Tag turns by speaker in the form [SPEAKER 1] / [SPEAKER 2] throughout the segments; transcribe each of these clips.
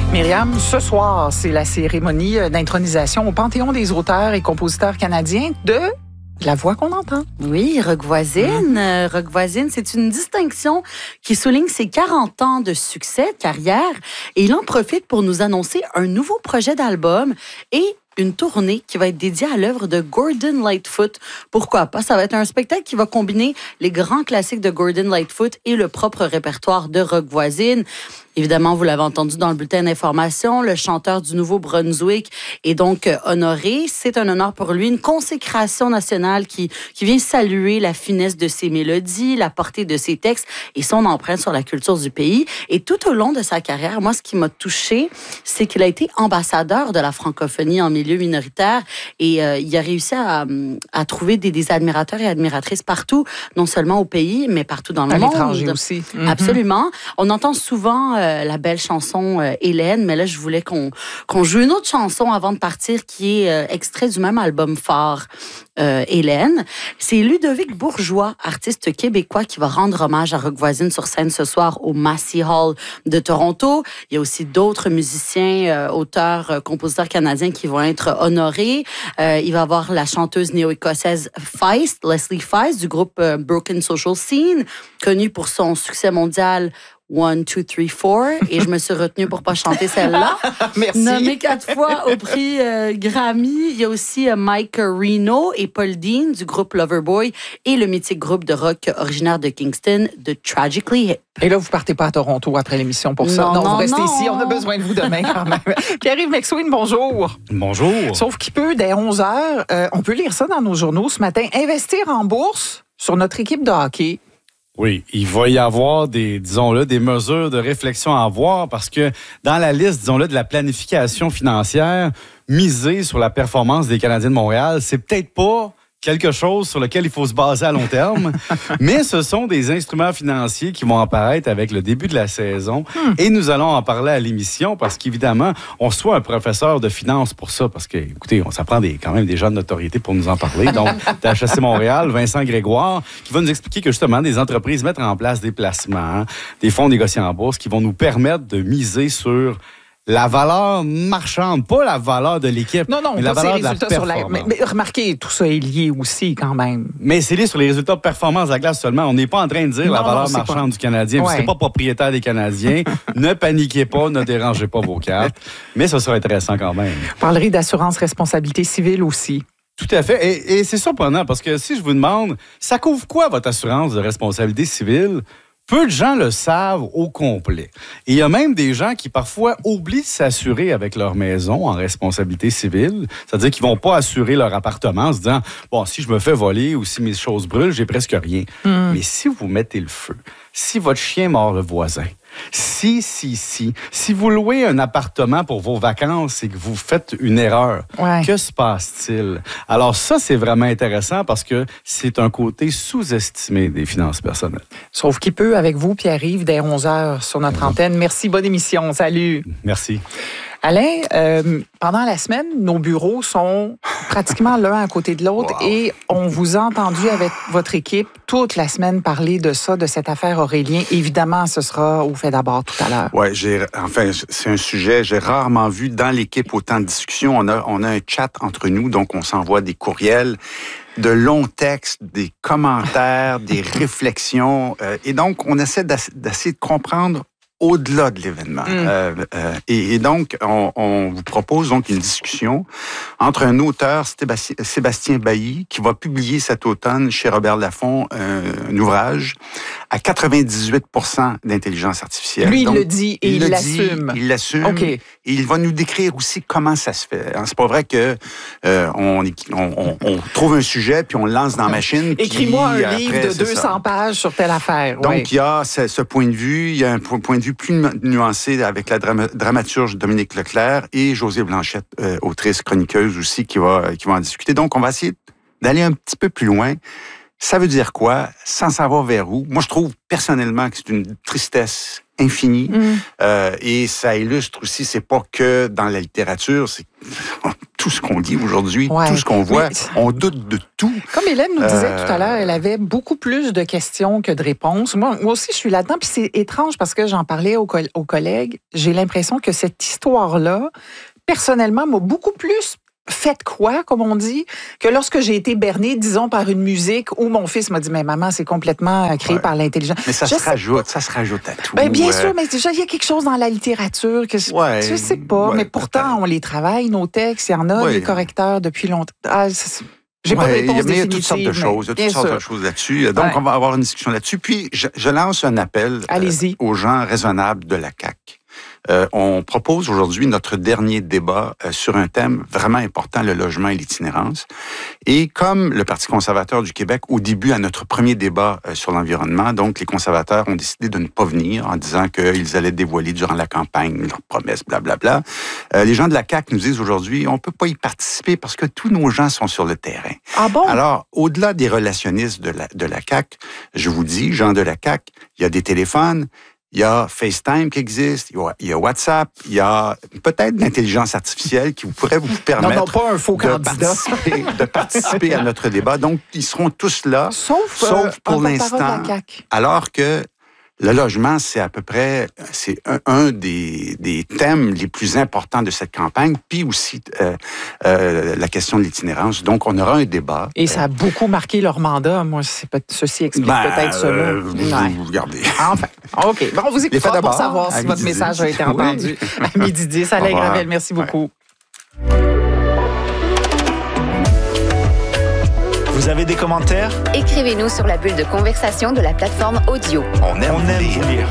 [SPEAKER 1] Myriam, ce soir, c'est la cérémonie d'intronisation au Panthéon des auteurs et compositeurs canadiens de La Voix qu'on entend.
[SPEAKER 2] Oui, Rock Voisine. Rock Voisine, c'est une distinction qui souligne ses 40 ans de succès, de carrière, et il en profite pour nous annoncer un nouveau projet d'album et une tournée qui va être dédiée à l'œuvre de Gordon Lightfoot. Pourquoi pas? Ça va être un spectacle qui va combiner les grands classiques de Gordon Lightfoot et le propre répertoire de Rock Voisine. Évidemment, vous l'avez entendu dans le bulletin d'information, le chanteur du Nouveau-Brunswick est donc honoré. C'est un honneur pour lui, une consécration nationale qui vient saluer la finesse de ses mélodies, la portée de ses textes et son empreinte sur la culture du pays. Et tout au long de sa carrière, moi, ce qui m'a touchée, c'est qu'il a été ambassadeur de la francophonie en milieu minoritaire et il a réussi à trouver des admirateurs et admiratrices partout, non seulement au pays, mais partout dans le monde. À
[SPEAKER 1] l'étranger aussi.
[SPEAKER 2] Absolument. On entend souvent la belle chanson Hélène, mais là, je voulais qu'on joue une autre chanson avant de partir qui est extrait du même album phare, Hélène. C'est Ludovic Bourgeois, artiste québécois, qui va rendre hommage à Rock Voisine sur scène ce soir au Massey Hall de Toronto. Il y a aussi d'autres musiciens, auteurs, compositeurs canadiens qui vont être honorés. Il va y avoir la chanteuse néo-écossaise Feist, Leslie Feist, du groupe Broken Social Scene, connue pour son succès mondial 1, 2, 3, 4, et je me suis retenue pour pas chanter celle-là.
[SPEAKER 1] Merci.
[SPEAKER 2] Nommée 4 fois au prix Grammy. Il y a aussi Mike Reno et Paul Dean du groupe Loverboy et le mythique groupe de rock originaire de Kingston, The Tragically Hip.
[SPEAKER 1] Et là, vous partez pas à Toronto après l'émission pour ça. Non, vous restez ici. On a besoin de vous demain quand même. Pierre-Yves McSween, bonjour.
[SPEAKER 3] Bonjour.
[SPEAKER 1] Sauf qu'il peut, dès 11 heures, on peut lire ça dans nos journaux ce matin, investir en bourse sur notre équipe de hockey.
[SPEAKER 3] Oui, il va y avoir des mesures de réflexion à avoir parce que dans la liste, de la planification financière, miser sur la performance des Canadiens de Montréal, c'est peut-être pas quelque chose sur lequel il faut se baser à long terme, mais ce sont des instruments financiers qui vont apparaître avec le début de la saison et nous allons en parler à l'émission parce qu'évidemment, on soit un professeur de finance pour ça parce que, écoutez, ça prend quand même des gens de notoriété pour nous en parler. Donc, HEC Montréal, Vincent Grégoire, qui va nous expliquer que justement, des entreprises mettent en place des placements, des fonds négociés en bourse qui vont nous permettre de miser sur la valeur marchande, pas la valeur de l'équipe.
[SPEAKER 1] Non,
[SPEAKER 3] mais la valeur de la performance.
[SPEAKER 1] Mais remarquez, tout ça est lié aussi quand même.
[SPEAKER 3] Mais c'est lié sur les résultats de performance de la glace seulement. On n'est pas en train de dire la valeur marchande du Canadien. Vous ne serez pas propriétaire des Canadiens. Ne paniquez pas, ne dérangez pas vos cartes. Mais ça sera intéressant quand même.
[SPEAKER 1] Vous parlerez d'assurance responsabilité civile aussi.
[SPEAKER 3] Tout à fait. Et c'est surprenant parce que si je vous demande, ça couvre quoi votre assurance de responsabilité civile? Peu de gens le savent au complet. Et il y a même des gens qui, parfois, oublient de s'assurer avec leur maison en responsabilité civile. C'est-à-dire qu'ils ne vont pas assurer leur appartement en se disant « Bon, si je me fais voler ou si mes choses brûlent, j'ai presque rien. Mais si vous mettez le feu, si votre chien mord le voisin, si vous louez un appartement pour vos vacances et que vous faites une erreur, que se passe-t-il? Alors ça, c'est vraiment intéressant parce que c'est un côté sous-estimé des finances personnelles.
[SPEAKER 1] Sauf qu'il peut avec vous, Pierre-Yves, dès 11 heures sur notre antenne. Merci, bonne émission. Salut.
[SPEAKER 3] Merci.
[SPEAKER 1] Alain, pendant la semaine, nos bureaux sont pratiquement l'un à côté de l'autre et on vous a entendu avec votre équipe toute la semaine parler de ça, de cette affaire Aurélien. Évidemment, ce sera au fait d'abord tout à l'heure.
[SPEAKER 4] Oui, c'est un sujet, j'ai rarement vu dans l'équipe autant de discussions. On a un chat entre nous, donc on s'envoie des courriels, de longs textes, des commentaires, des réflexions. Et donc, on essaie d'essayer de comprendre au-delà de l'événement. Et donc, on vous propose donc une discussion entre un auteur, Sébastien Bailly, qui va publier cet automne chez Robert Laffont un ouvrage à 98% d'intelligence artificielle.
[SPEAKER 1] Lui,
[SPEAKER 4] donc,
[SPEAKER 1] il le dit et il l'assume.
[SPEAKER 4] Il l'assume.
[SPEAKER 1] Okay.
[SPEAKER 4] Et il va nous décrire aussi comment ça se fait. C'est pas vrai que on trouve un sujet puis on le lance dans la machine.
[SPEAKER 1] Écris-moi un livre de 200 pages sur telle affaire.
[SPEAKER 4] Donc, il y a ce point de vue. Il y a un point de vue plus nuancé avec la dramaturge Dominique Leclerc et Josée Blanchette, autrice chroniqueuse aussi, qui va en discuter. Donc, on va essayer d'aller un petit peu plus loin. Ça veut dire quoi? Sans savoir vers où. Moi, je trouve personnellement que c'est une tristesse infinie. Et ça illustre aussi, c'est pas que dans la littérature, c'est tout ce qu'on dit aujourd'hui,
[SPEAKER 1] Ouais.
[SPEAKER 4] tout ce qu'on voit,
[SPEAKER 1] Mais-
[SPEAKER 4] on doute de tout.
[SPEAKER 1] Comme Hélène nous disait tout à l'heure, elle avait beaucoup plus de questions que de réponses. Moi aussi, je suis là-dedans. Puis c'est étrange parce que j'en parlais aux collègues. J'ai l'impression que cette histoire-là, personnellement, m'a beaucoup plus fait quoi, comme on dit, que lorsque j'ai été bernée, disons, par une musique où mon fils m'a dit, mais maman, c'est complètement créé par l'intelligence.
[SPEAKER 4] Mais ça
[SPEAKER 1] Je
[SPEAKER 4] se rajoute à tout.
[SPEAKER 1] Ben, bien sûr, mais déjà, il y a quelque chose dans la littérature que je sais pas, mais pourtant, on les travaille, nos textes, il y en a des correcteurs depuis longtemps. J'ai pas de réponse
[SPEAKER 4] il y a
[SPEAKER 1] définitive.
[SPEAKER 4] toutes sortes de choses. Il y a toutes sortes de choses là-dessus. Donc, on va avoir une discussion là-dessus. Puis, je lance un appel aux gens raisonnables de la CAQ. On propose aujourd'hui notre dernier débat sur un thème vraiment important, le logement et l'itinérance. Et comme le Parti conservateur du Québec, au début, à notre premier débat sur l'environnement, donc les conservateurs ont décidé de ne pas venir en disant qu'ils allaient dévoiler durant la campagne leurs promesses, blablabla. Les gens de la CAQ nous disent aujourd'hui, on peut pas y participer parce que tous nos gens sont sur le terrain.
[SPEAKER 1] Ah bon?
[SPEAKER 4] Alors, au-delà des relationnistes de la CAQ, je vous dis, gens de la CAQ, il y a des téléphones, il y a FaceTime qui existe, il y a WhatsApp, il y a peut-être l'intelligence artificielle qui pourrait vous permettre
[SPEAKER 1] pas un faux candidat.
[SPEAKER 4] de participer à notre débat. Donc, ils seront tous là, sauf pour l'instant, alors que le logement, c'est à peu près un des thèmes les plus importants de cette campagne, puis aussi la question de l'itinérance. Donc, on aura un débat.
[SPEAKER 1] Et ça a beaucoup marqué leur mandat. Moi, ceci explique peut-être cela.
[SPEAKER 4] Vous regardez.
[SPEAKER 1] Enfin, OK. Bon, on vous écoutera pour savoir si votre message a été entendu. À midi 10, Alain Gravel, merci beaucoup.
[SPEAKER 5] Vous avez des commentaires?
[SPEAKER 6] Écrivez-nous sur la bulle de conversation de la plateforme audio.
[SPEAKER 5] On aime vous lire.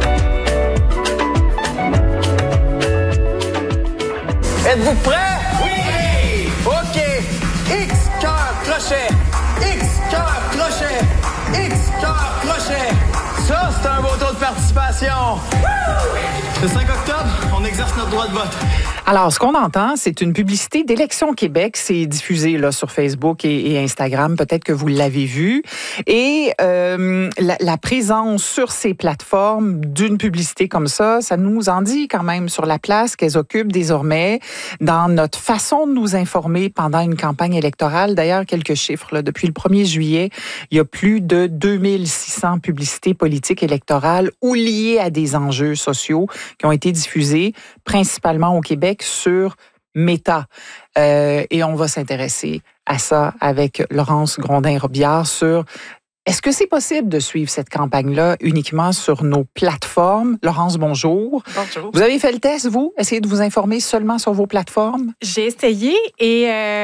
[SPEAKER 7] Êtes-vous prêts? Oui! OK. X, cœur, crochet. X, cœur, crochet. X, cœur, crochet. Ça, c'est un beau taux de participation. Le 5 octobre, on exerce notre droit de vote.
[SPEAKER 1] Alors, ce qu'on entend, c'est une publicité d'Élections Québec. C'est diffusé là, sur Facebook et Instagram. Peut-être que vous l'avez vu. Et la présence sur ces plateformes d'une publicité comme ça nous en dit quand même sur la place qu'elles occupent désormais dans notre façon de nous informer pendant une campagne électorale. D'ailleurs, quelques chiffres. Là, depuis le 1er juillet, il y a plus de 2600 publicités politiques électorales ou liées à des enjeux sociaux qui ont été diffusées principalement au Québec sur Meta. Et on va s'intéresser à ça avec Laurence Grondin-Robillard sur est-ce que c'est possible de suivre cette campagne-là uniquement sur nos plateformes? Laurence, bonjour.
[SPEAKER 8] Bonjour.
[SPEAKER 1] Vous avez fait le test, vous? Essayez de vous informer seulement sur vos plateformes?
[SPEAKER 8] J'ai essayé et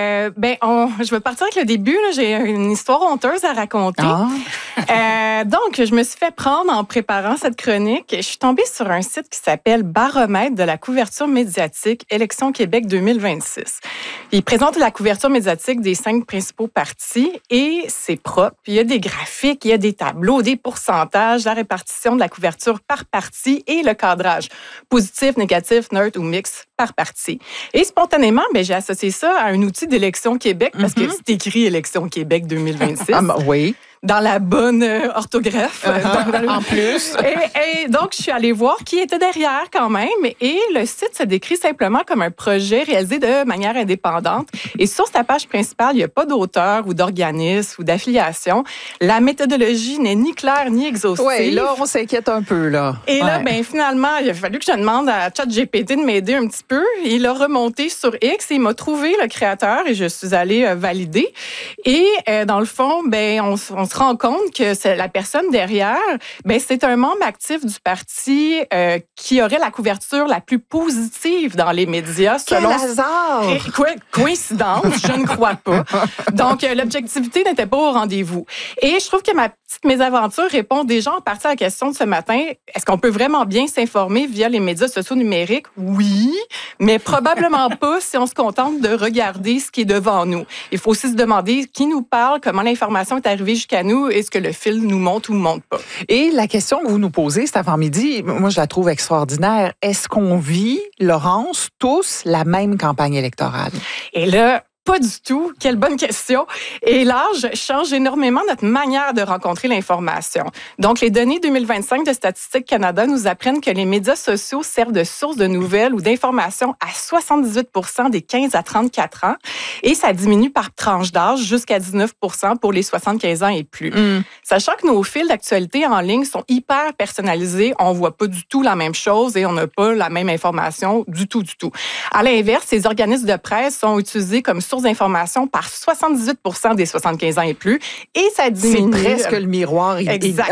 [SPEAKER 8] je vais partir avec le début. Là. J'ai une histoire honteuse à raconter. Donc, je me suis fait prendre en préparant cette chronique. Je suis tombée sur un site qui s'appelle Baromètre de la couverture médiatique Élections Québec 2026. Il présente la couverture médiatique des 5 principaux partis et c'est propre. Il y a des graphiques, il y a des tableaux, des pourcentages, la répartition de la couverture par parti et le cadrage positif, négatif, neutre ou mix par parti. Et spontanément, j'ai associé ça à un outil d'Élections Québec parce que c'est écrit Élections Québec 2026.
[SPEAKER 1] Oui.
[SPEAKER 8] Dans la bonne orthographe.
[SPEAKER 1] En plus.
[SPEAKER 8] Et donc, je suis allée voir qui était derrière quand même. Et le site se décrit simplement comme un projet réalisé de manière indépendante. Et sur sa page principale, il n'y a pas d'auteur ou d'organisme ou d'affiliation. La méthodologie n'est ni claire ni exhaustive.
[SPEAKER 1] Oui, là, on s'inquiète un peu, là.
[SPEAKER 8] Et là, finalement, il a fallu que je demande à ChatGPT de m'aider un petit peu. Il a remonté sur X et il m'a trouvé le créateur et je suis allée valider. Et dans le fond, on se rend compte que c'est la personne derrière, c'est un membre actif du parti qui aurait la couverture la plus positive dans les médias.
[SPEAKER 1] Quel hasard!
[SPEAKER 8] Coïncidence, je ne crois pas. Donc, l'objectivité n'était pas au rendez-vous. Et je trouve que ma petite mésaventure répond déjà en partie à la question de ce matin. Est-ce qu'on peut vraiment bien s'informer via les médias sociaux numériques? Oui, mais probablement pas si on se contente de regarder ce qui est devant nous. Il faut aussi se demander qui nous parle, comment l'information est arrivée jusqu'à nous, est-ce que le fil nous montre ou ne montre pas.
[SPEAKER 1] Et la question que vous nous posez cet avant-midi, moi, je la trouve extraordinaire. Est-ce qu'on vit, Laurence, tous la même campagne électorale?
[SPEAKER 8] Et là, Pas du tout. Quelle bonne question. Et l'âge change énormément notre manière de rencontrer l'information. Donc, les données 2025 de Statistique Canada nous apprennent que les médias sociaux servent de source de nouvelles ou d'informations à 78% des 15 à 34 ans. Et ça diminue par tranche d'âge jusqu'à 19% pour les 75 ans et plus. Sachant que nos fils d'actualité en ligne sont hyper personnalisés, on voit pas du tout la même chose et on n'a pas la même information du tout. À l'inverse, ces organismes de presse sont utilisés comme source d'information par 78% des 75 ans et plus, et ça diminue.
[SPEAKER 1] C'est presque le miroir.
[SPEAKER 8] Exact.